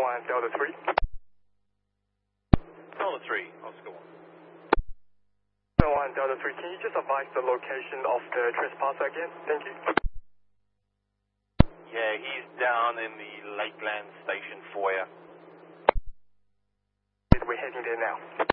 1, Delta 3. Delta 3, Oscar 1. Delta 1, Delta 3, can you just advise the location of the trespasser again? Thank you. Yeah, he's down in the Lakeland Station foyer. We're heading there now.